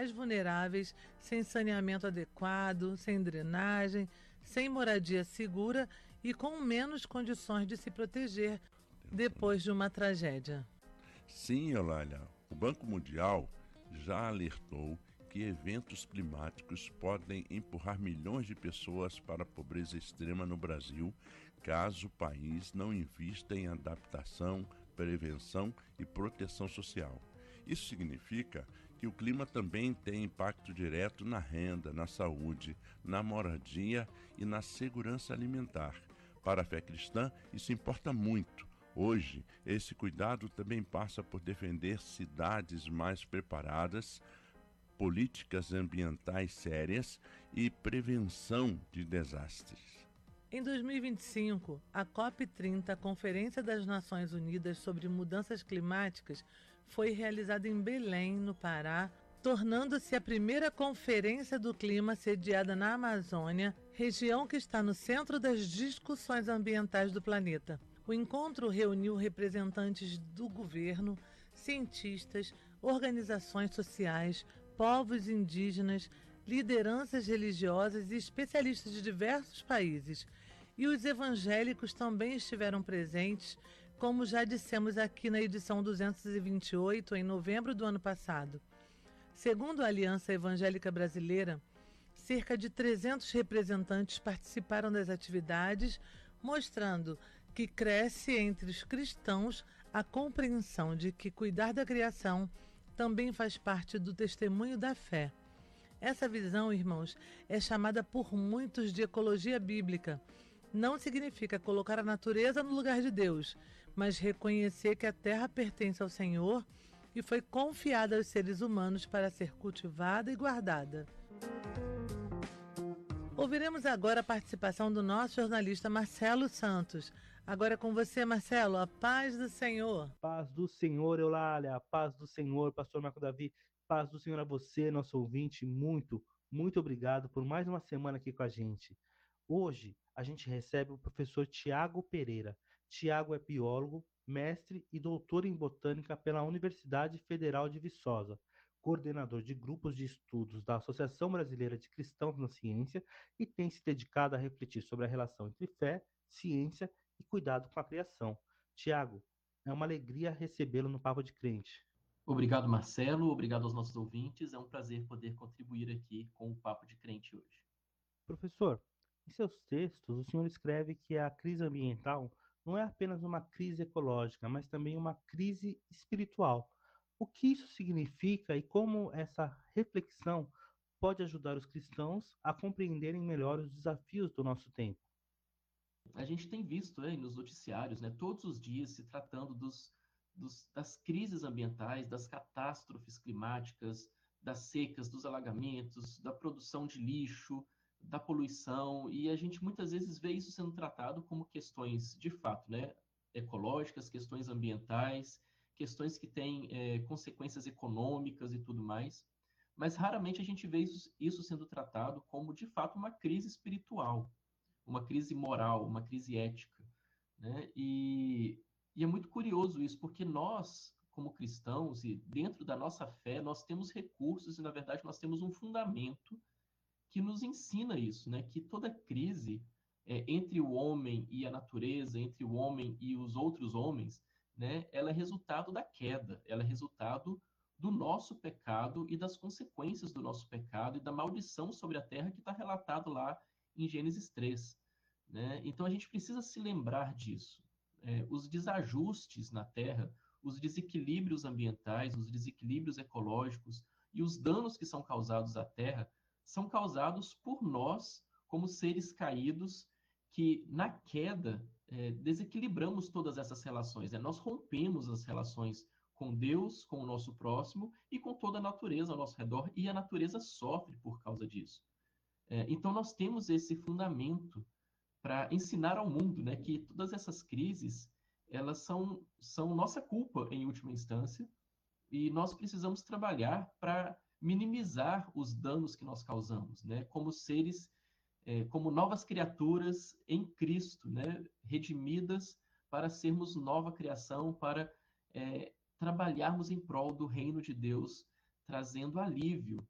mais vulneráveis, sem saneamento adequado, sem drenagem, sem moradia segura e com menos condições de se proteger depois de uma tragédia. Sim, Eulália, o Banco Mundial já alertou que eventos climáticos podem empurrar milhões de pessoas para a pobreza extrema no Brasil, caso o país não invista em adaptação, prevenção e proteção social. Isso significa que o clima também tem impacto direto na renda, na saúde, na moradia e na segurança alimentar. Para a fé cristã, isso importa muito. Hoje, esse cuidado também passa por defender cidades mais preparadas, políticas ambientais sérias e prevenção de desastres. Em 2025, a COP30, a Conferência das Nações Unidas sobre Mudanças Climáticas, foi realizada em Belém, no Pará, tornando-se a primeira conferência do clima sediada na Amazônia, região que está no centro das discussões ambientais do planeta. O encontro reuniu representantes do governo, cientistas, organizações sociais, povos indígenas, lideranças religiosas e especialistas de diversos países. E os evangélicos também estiveram presentes, como já dissemos aqui na edição 228, em novembro do ano passado. Segundo a Aliança Evangélica Brasileira, cerca de 300 representantes participaram das atividades, mostrando que cresce entre os cristãos a compreensão de que cuidar da criação também faz parte do testemunho da fé. Essa visão, irmãos, é chamada por muitos de ecologia bíblica. Não significa colocar a natureza no lugar de Deus, mas reconhecer que a terra pertence ao Senhor e foi confiada aos seres humanos para ser cultivada e guardada. Ouviremos agora a participação do nosso jornalista Marcelo Santos. Agora é com você, Marcelo, a paz do Senhor. Paz do Senhor, Eulália, a paz do Senhor, pastor Marco Davi, paz do Senhor a você, nosso ouvinte, muito obrigado por mais uma semana aqui com a gente. Hoje a gente recebe o professor Tiago Pereira. Tiago é biólogo, mestre e doutor em botânica pela Universidade Federal de Viçosa, coordenador de grupos de estudos da Associação Brasileira de Cristãos na Ciência e tem se dedicado a refletir sobre a relação entre fé, ciência e cuidado com a criação. Tiago, é uma alegria recebê-lo no Papo de Crente. Obrigado, Marcelo. Obrigado aos nossos ouvintes. É um prazer poder contribuir aqui com o Papo de Crente hoje. Professor, em seus textos, o senhor escreve que a crise ambiental não é apenas uma crise ecológica, mas também uma crise espiritual. O que isso significa e como essa reflexão pode ajudar os cristãos a compreenderem melhor os desafios do nosso tempo? A gente tem visto nos noticiários, todos os dias, se tratando das crises ambientais, das catástrofes climáticas, das secas, dos alagamentos, da produção de lixo, da poluição, e a gente muitas vezes vê isso sendo tratado como questões, de fato, ecológicas, questões ambientais, questões que têm consequências econômicas e tudo mais, mas raramente a gente vê isso sendo tratado como, de fato, uma crise espiritual, uma crise moral, uma crise ética, né? E é muito curioso isso, porque nós, como cristãos, e dentro da nossa fé, nós temos recursos e, na verdade, nós temos um fundamento que nos ensina isso, que toda crise entre o homem e a natureza, entre o homem e os outros homens, ela é resultado da queda, ela é resultado do nosso pecado e das consequências do nosso pecado e da maldição sobre a terra que está relatado lá em Gênesis 3. Então, a gente precisa se lembrar disso. Os desajustes na terra, os desequilíbrios ambientais, os desequilíbrios ecológicos e os danos que são causados à terra são causados por nós, como seres caídos, que na queda desequilibramos todas essas relações. Nós rompemos as relações com Deus, com o nosso próximo e com toda a natureza ao nosso redor, e a natureza sofre por causa disso. Então, nós temos esse fundamento para ensinar ao mundo que todas essas crises elas são nossa culpa, em última instância, e nós precisamos trabalhar para minimizar os danos que nós causamos, como seres, como novas criaturas em Cristo, redimidas para sermos nova criação, para trabalharmos em prol do reino de Deus, trazendo alívio